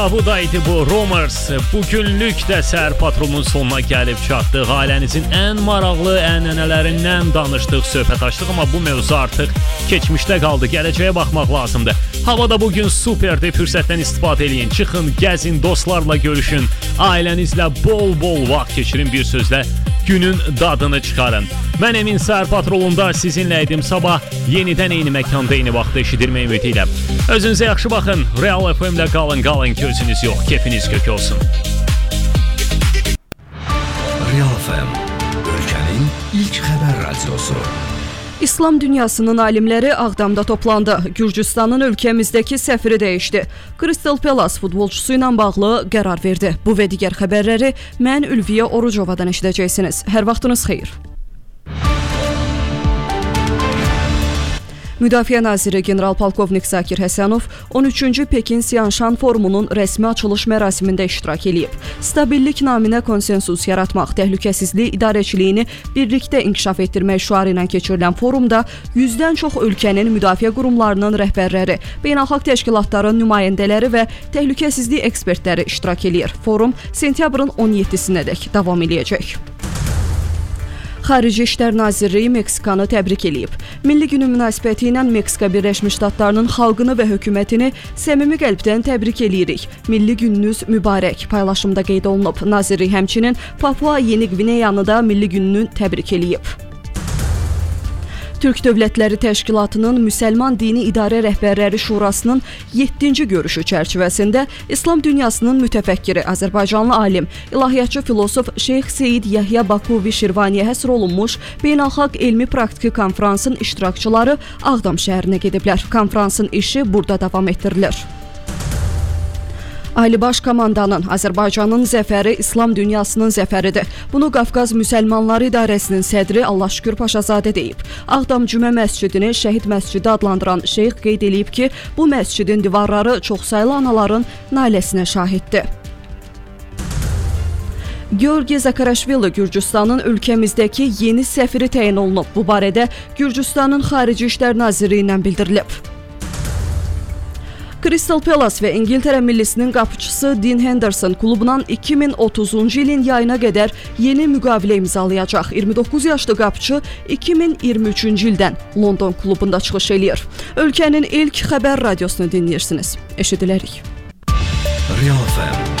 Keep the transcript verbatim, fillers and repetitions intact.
Budaydı bu Rumors. Bugünlük də Səhər Patrolunun sonuna gəlib çatdıq. Ailənizin ən maraqlı ənənələrindən danışdıq, söhbət açdıq, amma bu mövzu artıq keçmişdə qaldı. Gələcəyə baxmaq lazımdır. Havada bugün superdir. Fürsətdən istifadə edin. Çıxın, gəzin, dostlarla görüşün. Ailənizlə bol-bol vaxt keçirin, bir sözlə günün dadını çıxarın. Mən Emin Səhər Patrolunda sizinlə idim. Sabah yenidən eyni məkanda, eyni vaxtda eşidilmək ümidi ilə. Özünüzə yaxşı baxın. Real F M-də qalın, qalın ki, özünüz yox, keyfiniz kök olsun. Real F M, ölkənin ilk xəbər radiosu. İslam dünyasının alimləri Ağdamda toplandı. Gürcüstanın ölkəmizdəki səfiri dəyişdi. Crystal Palace futbolçusu ilə bağlı qərar verdi. Bu və digər xəbərləri mən Ülviyə Orucovadan eşidəcəksiniz. Hər vaxtınız xeyir. Müdafiə naziri general-polkovnik Zakir Həsənov on üçüncü Pekin Siyanşan forumunun rəsmi açılış mərasimində iştirak edib. Stabillik naminə konsensus yaratmaq, təhlükəsizlik idarəçiliyini birlikdə inkişaf etdirmək şüarı ilə keçirilən forumda yüzdən çox ölkənin müdafiə qurumlarının rəhbərləri, beynəlxalq təşkilatların nümayəndələri və təhlükəsizlik ekspertləri iştirak edir. Forum sentyabrın on yeddisinədək davam edəcək. Xarici İşlər Nazirliyi Meksikanı təbrik edib. Milli günü münasibəti ilə Meksika Birləşmiş Ştatlarının xalqını və hökumətini səmimi qəlbdən təbrik edirik. Milli gününüz mübarək paylaşımda qeyd olunub. Nazirlik həmçinin Papua Yeni Qvineyanı da milli gününü təbrik edib. Türk Dövlətləri Təşkilatının Müsəlman Dini İdarə Rəhbərləri Şurasının yeddinci görüşü çərçivəsində İslam dünyasının mütəfəkkiri, Azərbaycanlı alim, ilahiyyatçı filosof Şeyx Seyid Yahya Bakuvi Şirvaniyə həsr olunmuş beynəlxalq elmi praktiki konfransın iştirakçıları Ağdam şəhərinə gediblər. Konfransın işi burada davam etdirilir. Ali Baş Komandanın Azərbaycanın zəfəri İslam dünyasının zəfəridir. Bunu Qafqaz Müsəlmanları İdarəsinin sədri Allahşükür Paşazadə deyib. Ağdam Cümə məscidini Şəhid məscidi adlandıran şeyx qeyd edib ki, bu məscidin divarları çoxsaylı anaların nailəsinə şahiddir. Georgi Zakaraşvili Gürcüstanın ölkəmizdəki yeni səfiri təyin olunub. Bu barədə Gürcüstanın Xarici İşlər Nazirliyi ilə bildirilib. Crystal Palace və İngiltərə millisinin qapıçısı Dean Henderson klubundan iki min otuzuncu ilin yayına qədər yeni müqavilə imzalayacaq. iyirmi doqquz yaşlı qapıçı iki min iyirmi üçüncü ildən London klubunda çıxış eləyir. Ölkənin ilk xəbər radiosunu dinləyirsiniz. Eşidilərik. Real F M.